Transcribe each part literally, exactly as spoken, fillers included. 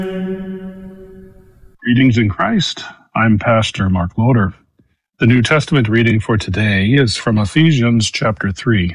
Greetings in Christ. I'm Pastor Mark Loader. The New Testament reading for today is from Ephesians chapter three,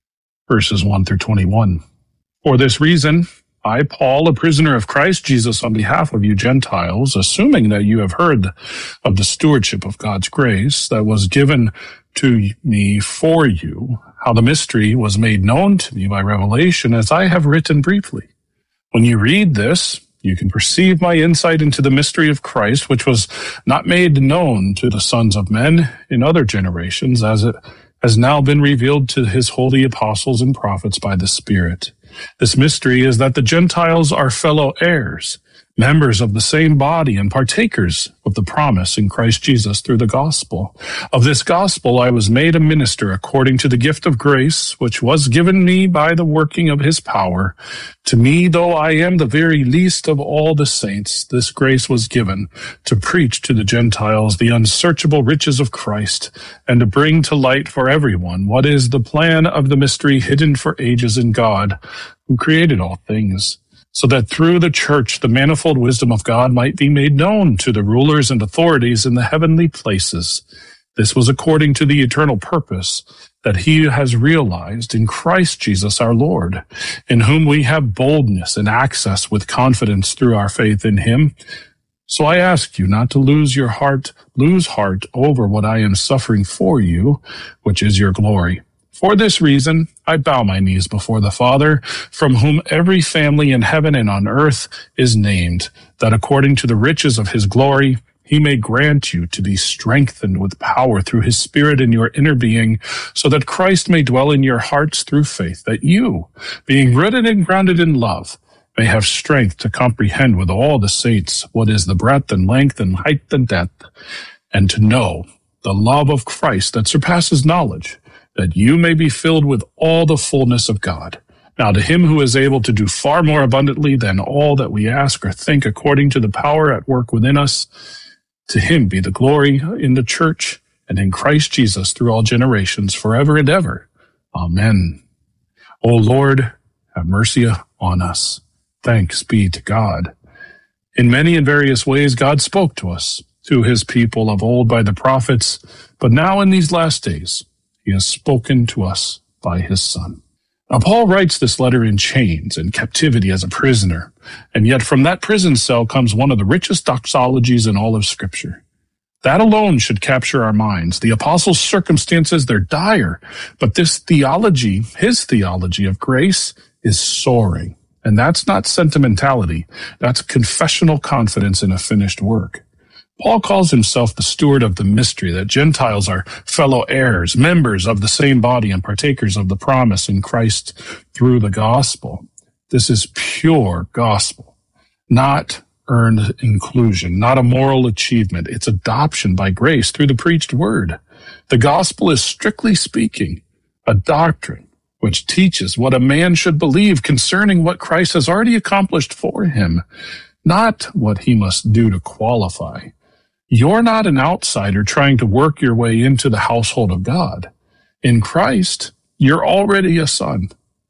verses one through twenty-one. For this reason, I, Paul, a prisoner of Christ Jesus, on behalf of you Gentiles, assuming that you have heard of the stewardship of God's grace that was given to me for you, how the mystery was made known to me by revelation, as I have written briefly. When you read this, you can perceive my insight into the mystery of Christ, which was not made known to the sons of men in other generations, as it has now been revealed to his holy apostles and prophets by the Spirit. This mystery is that the Gentiles are fellow heirs, members of the same body, and partakers of the promise in Christ Jesus through the gospel. Of this gospel I was made a minister according to the gift of grace, which was given me by the working of his power. To me, though I am the very least of all the saints, this grace was given to preach to the Gentiles the unsearchable riches of Christ, and to bring to light for everyone what is the plan of the mystery hidden for ages in God, who created all things, so that through the church the manifold wisdom of God might be made known to the rulers and authorities in the heavenly places. This was according to the eternal purpose that he has realized in Christ Jesus our Lord, in whom we have boldness and access with confidence through our faith in him. So I ask you not to lose your heart, lose heart over what I am suffering for you, which is your glory. For this reason, I bow my knees before the Father, from whom every family in heaven and on earth is named, that according to the riches of his glory, he may grant you to be strengthened with power through his Spirit in your inner being, so that Christ may dwell in your hearts through faith, that you, being rooted and grounded in love, may have strength to comprehend with all the saints what is the breadth and length and height and depth, and to know the love of Christ that surpasses knowledge, that you may be filled with all the fullness of God. Now to him who is able to do far more abundantly than all that we ask or think, according to the power at work within us, to him be the glory in the church and in Christ Jesus through all generations, forever and ever. Amen. O Lord, have mercy on us. Thanks be to God. In many and various ways God spoke to us, to his people of old by the prophets, but now in these last days, he has spoken to us by his Son. Now, Paul writes this letter in chains and captivity as a prisoner, and yet from that prison cell comes one of the richest doxologies in all of Scripture. That alone should capture our minds. The apostles' circumstances, they're dire, but this theology, his theology of grace, is soaring. And that's not sentimentality. That's confessional confidence in a finished work. Paul calls himself the steward of the mystery, that Gentiles are fellow heirs, members of the same body, and partakers of the promise in Christ through the gospel. This is pure gospel, not earned inclusion, not a moral achievement. It's adoption by grace through the preached word. The gospel is, strictly speaking, a doctrine which teaches what a man should believe concerning what Christ has already accomplished for him, not what he must do to qualify. You're not an outsider trying to work your way into the household of God. In Christ, you're already a son.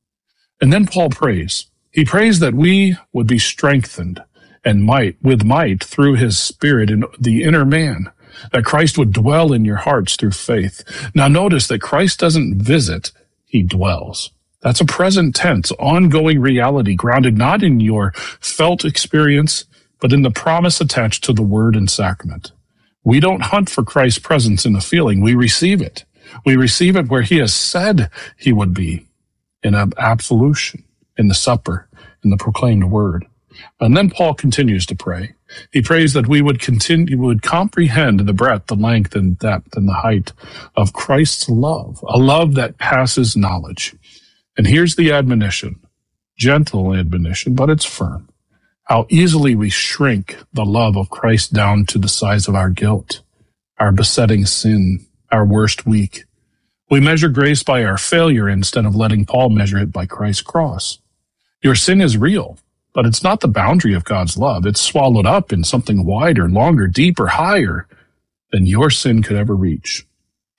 And then Paul prays. He prays that we would be strengthened and might, with might through his Spirit in the inner man, that Christ would dwell in your hearts through faith. Now notice that Christ doesn't visit, he dwells. That's a present tense, ongoing reality grounded not in your felt experience, but in the promise attached to the word and sacrament. We don't hunt for Christ's presence in a feeling. We receive it. We receive it where he has said he would be, in absolution, in the supper, in the proclaimed word. And then Paul continues to pray. He prays that we would continue, would comprehend the breadth, the length, and depth, and the height of Christ's love, a love that passes knowledge. And here's the admonition, gentle admonition, but it's firm. How easily we shrink the love of Christ down to the size of our guilt, our besetting sin, our worst week. We measure grace by our failure instead of letting Paul measure it by Christ's cross. Your sin is real, but it's not the boundary of God's love. It's swallowed up in something wider, longer, deeper, higher than your sin could ever reach.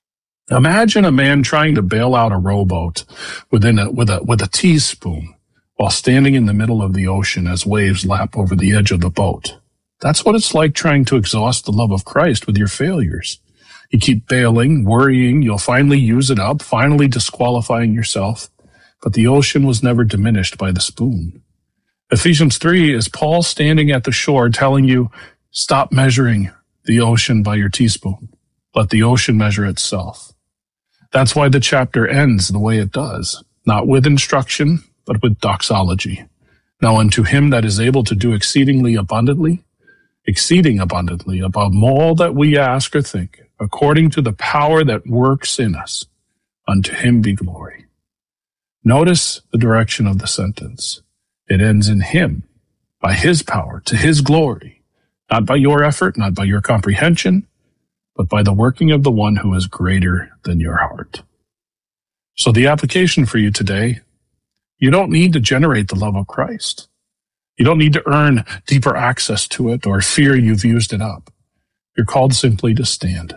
Imagine a man trying to bail out a rowboat within a, with a with a teaspoon while standing in the middle of the ocean as waves lap over the edge of the boat. That's what it's like trying to exhaust the love of Christ with your failures. You keep bailing, worrying, you'll finally use it up, finally disqualifying yourself. But the ocean was never diminished by the spoon. Ephesians three is Paul standing at the shore telling you, stop measuring the ocean by your teaspoon. Let the ocean measure itself. That's why the chapter ends the way it does, not with instruction, but with doxology. Now unto him that is able to do exceedingly abundantly, exceeding abundantly above all that we ask or think, according to the power that works in us, unto him be glory. Notice the direction of the sentence. It ends in him, by his power, to his glory, not by your effort, not by your comprehension, but by the working of the one who is greater than your heart. So the application for you today, you don't need to generate the love of Christ. You don't need to earn deeper access to it or fear you've used it up. You're called simply to stand,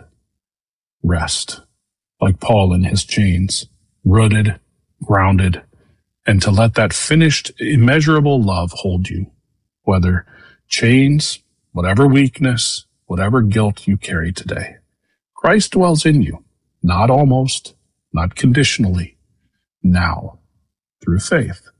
rest, like Paul in his chains, rooted, grounded, and to let that finished, immeasurable love hold you, whether chains, whatever weakness, whatever guilt you carry today. Christ dwells in you, not almost, not conditionally, now, through faith.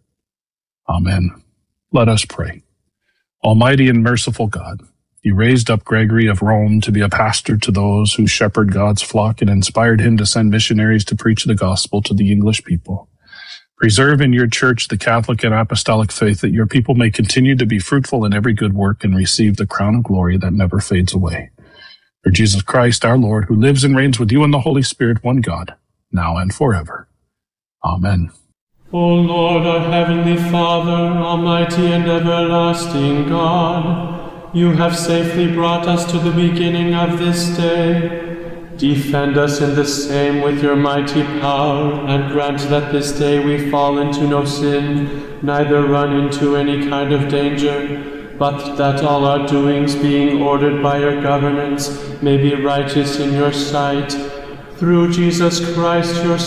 Amen. Let us pray. Almighty and merciful God, you raised up Gregory of Rome to be a pastor to those who shepherd God's flock and inspired him to send missionaries to preach the gospel to the English people. Preserve in your church the Catholic and Apostolic faith that your people may continue to be fruitful in every good work and receive the crown of glory that never fades away. For Jesus Christ, our Lord, who lives and reigns with you in the Holy Spirit, one God, now and forever. Amen. O Lord, our heavenly Father, almighty and everlasting God, you have safely brought us to the beginning of this day. Defend us in the same with your mighty power, and grant that this day we fall into no sin, neither run into any kind of danger, but that all our doings, being ordered by your governance, may be righteous in your sight. Through Jesus Christ, your